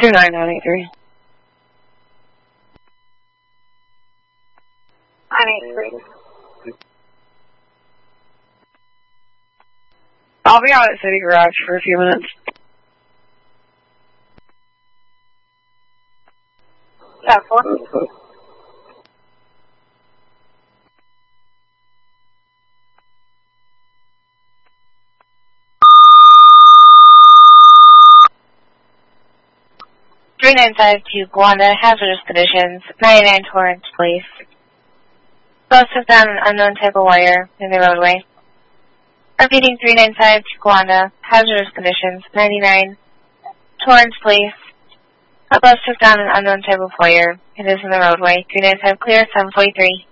29983. 983. I'll be out at City Garage for a few minutes. That's one. (395-2 Gwanda, hazardous conditions, 99 Torrance Place. Both have found an unknown type of wire in the roadway. Repeating 395-2 Gwanda, hazardous conditions, 99 Torrance Place. A bus took down an unknown type of wire. It is in the roadway. 395 clear, 743.